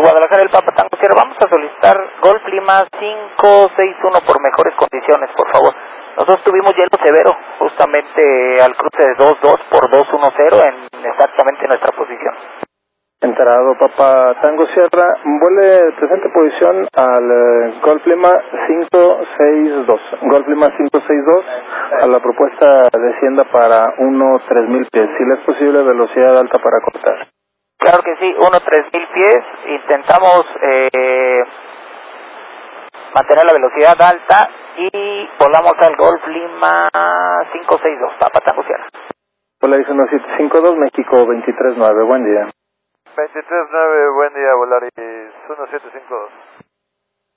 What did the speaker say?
Guadalajara, el Papa Tango Sierra. Vamos a solicitar Golf Lima 561 por mejores condiciones, por favor. Nosotros tuvimos hielo severo, justamente al cruce de 22 por 210 en exactamente nuestra posición. Enterado, Papa Tango Sierra, vuele presente posición al Golf Lima 562. Golf Lima 562, a la propuesta descienda para 1-3000 pies. Si le es posible, velocidad alta para cortar. Claro que sí, 1-3000 pies. Intentamos mantener la velocidad alta y volamos al Golf Lima 562, Papa Tango Sierra. Hola, dice 1752, México 239, buen día. 23-9, buen día, Volaris 1752.